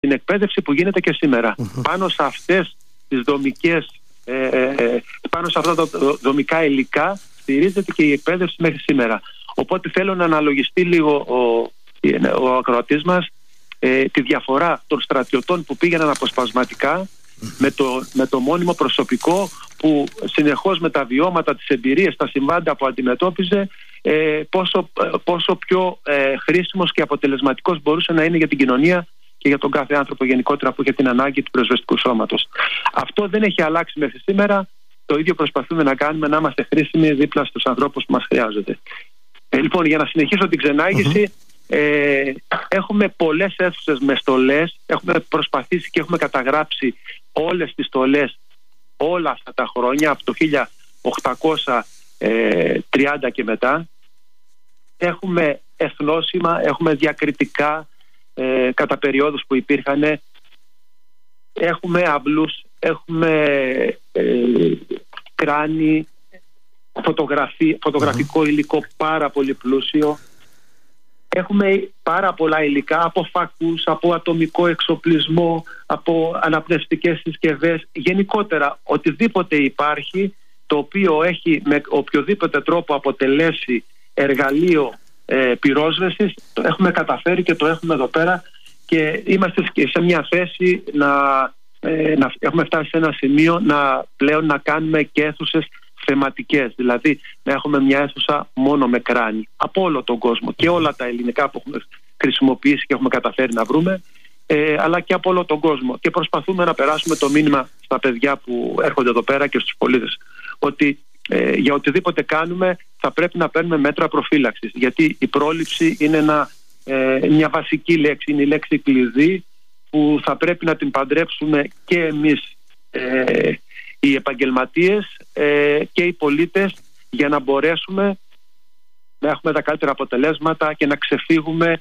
την εκπαίδευση που γίνεται και σήμερα. Πάνω σε αυτές τις δομικές, πάνω σε αυτά τα δομικά υλικά στηρίζεται και η εκπαίδευση μέχρι σήμερα. Οπότε θέλω να αναλογιστεί λίγο ο ακροατής μας τη διαφορά των στρατιωτών που πήγαιναν αποσπασματικά με το μόνιμο προσωπικό που συνεχώς με τα βιώματα, τις εμπειρίες, τα συμβάντα που αντιμετώπιζε, πόσο πιο χρήσιμος και αποτελεσματικός μπορούσε να είναι για την κοινωνία και για τον κάθε άνθρωπο γενικότερα που είχε την ανάγκη του πυροσβεστικού σώματος. Αυτό δεν έχει αλλάξει μέχρι σήμερα. Το ίδιο προσπαθούμε να κάνουμε, να είμαστε χρήσιμοι δίπλα στους ανθρώπους που μας χρειάζονται. Λοιπόν, για να συνεχίσω την ξενάγηση, έχουμε πολλές αίθουσες με στολές. Έχουμε προσπαθήσει και έχουμε καταγράψει όλες τις στολές όλα αυτά τα χρόνια, από το 1830 και μετά. Έχουμε εθνόσημα, έχουμε διακριτικά κατά περιόδους που υπήρχαν. Έχουμε αυλούς, έχουμε κράνη, φωτογραφικό υλικό πάρα πολύ πλούσιο. Έχουμε πάρα πολλά υλικά, από φακούς, από ατομικό εξοπλισμό, από αναπνευστικές συσκευές. Γενικότερα, οτιδήποτε υπάρχει, το οποίο έχει με οποιοδήποτε τρόπο αποτελέσει εργαλείο πυρόσβεσης, το έχουμε καταφέρει και το έχουμε εδώ πέρα και είμαστε σε μια θέση να έχουμε φτάσει σε ένα σημείο πλέον να κάνουμε και αίθουσες θεματικές, δηλαδή να έχουμε μια αίθουσα μόνο με κράνη από όλο τον κόσμο και όλα τα ελληνικά που έχουμε χρησιμοποιήσει και έχουμε καταφέρει να βρούμε, αλλά και από όλο τον κόσμο, και προσπαθούμε να περάσουμε το μήνυμα στα παιδιά που έρχονται εδώ πέρα και στους πολίτες ότι για οτιδήποτε κάνουμε θα πρέπει να παίρνουμε μέτρα προφύλαξης, γιατί η πρόληψη είναι μια βασική λέξη, είναι η λέξη κλειδί που θα πρέπει να την παντρέψουμε και εμείς οι επαγγελματίες και οι πολίτες, για να μπορέσουμε να έχουμε τα καλύτερα αποτελέσματα και να ξεφύγουμε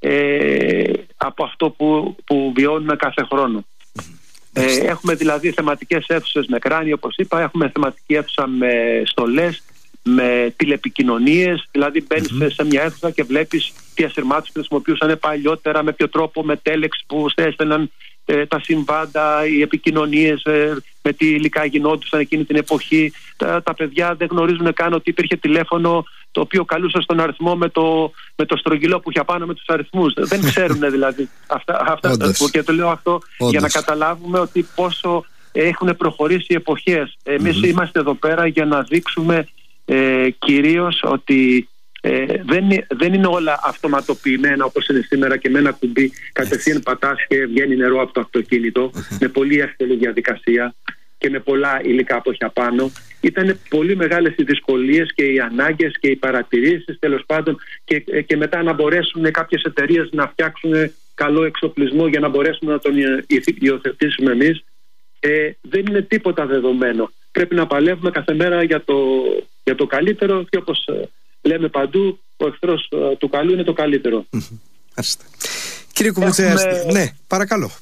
από αυτό που βιώνουμε κάθε χρόνο. Έχουμε δηλαδή θεματικές αίθουσες με κράνη, όπως είπα, έχουμε θεματική αίθουσα με στολές, με τηλεπικοινωνίες, δηλαδή μπαίνεις σε μια αίθουσα και βλέπεις τι ασυρμάτους χρησιμοποιούσαν παλιότερα, με ποιο τρόπο, με τέλεξ που έστελναν τα συμβάντα, οι επικοινωνίες, με τι υλικά γινόντουσαν εκείνη την εποχή. Τα παιδιά δεν γνωρίζουν καν ότι υπήρχε τηλέφωνο το οποίο καλούσε στον αριθμό με το στρογγυλό που είχε πάνω με τους αριθμούς. Δεν ξέρουν δηλαδή αυτά και το λέω αυτό για να καταλάβουμε ότι πόσο έχουν προχωρήσει οι εποχές. Εμείς είμαστε εδώ πέρα για να δείξουμε κυρίως ότι δεν είναι όλα αυτοματοποιημένα όπως είναι σήμερα και με ένα κουμπί κατευθείαν πατάς και βγαίνει νερό από το αυτοκίνητο, με πολύ εύκολη διαδικασία και με πολλά υλικά που έχει απάνω. Ήταν πολύ μεγάλες οι δυσκολίες και οι ανάγκες και οι παρατηρήσεις, τέλος πάντων, και μετά να μπορέσουν κάποιες εταιρείες να φτιάξουν καλό εξοπλισμό για να μπορέσουμε να τον υιοθετήσουμε εμείς. Δεν είναι τίποτα δεδομένο. Πρέπει να παλεύουμε κάθε μέρα για το καλύτερο, και όπως λέμε παντού, ο εχθρός του καλού είναι το καλύτερο. Κύριε Κουμουτσέα, ναι, παρακαλώ.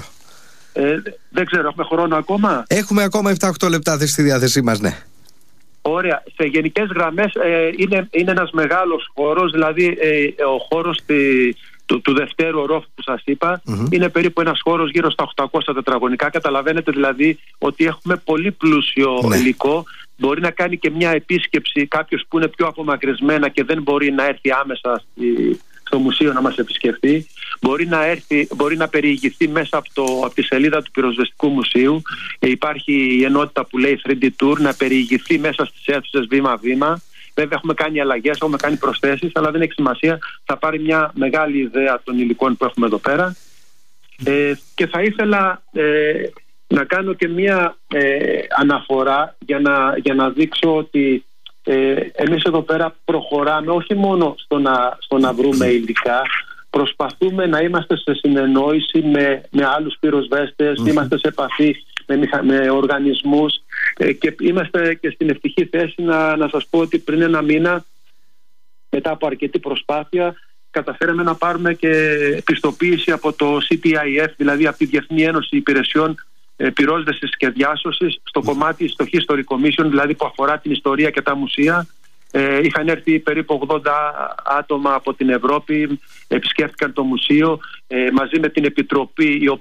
Δεν ξέρω, έχουμε χρόνο ακόμα? Έχουμε ακόμα 7-8 λεπτά στη διάθεσή μας, ναι. Ωραία. Σε γενικές γραμμές είναι ένας μεγάλος χώρος, δηλαδή ο χώρος του δευτέρου ορόφου που σας είπα, είναι περίπου ένας χώρος γύρω στα 800 τετραγωνικά. Καταλαβαίνετε δηλαδή ότι έχουμε πολύ πλούσιο υλικό. Μπορεί να κάνει και μια επίσκεψη κάποιος που είναι πιο απομακρυσμένα και δεν μπορεί να έρθει άμεσα στο μουσείο να μας επισκεφτεί. Μπορεί να περιηγηθεί μέσα από τη σελίδα του Πυροσβεστικού Μουσείου. Υπάρχει η ενότητα που λέει 3D Tour, να περιηγηθεί μέσα στις αίθουσες βήμα-βήμα. Βέβαια έχουμε κάνει αλλαγές, έχουμε κάνει προσθέσεις, αλλά δεν έχει σημασία. Θα πάρει μια μεγάλη ιδέα των υλικών που έχουμε εδώ πέρα. Και θα ήθελα να κάνω και μια αναφορά για να δείξω ότι εμείς εδώ πέρα προχωράμε όχι μόνο στο να βρούμε υλικά. Προσπαθούμε να είμαστε σε συνεννόηση με άλλους πυροσβέστες, είμαστε σε επαφή με οργανισμούς και είμαστε και στην ευτυχή θέση να σας πω ότι πριν ένα μήνα, μετά από αρκετή προσπάθεια, καταφέραμε να πάρουμε και πιστοποίηση από το CTIF, δηλαδή από τη Διεθνή Ένωση Υπηρεσιών Πυρόσβεσης και Διάσωσης, στο κομμάτι στο History Commission, δηλαδή που αφορά την ιστορία και τα μουσεία. Είχαν έρθει περίπου 80 άτομα από την Ευρώπη, επισκέφτηκαν το μουσείο μαζί με την Επιτροπή,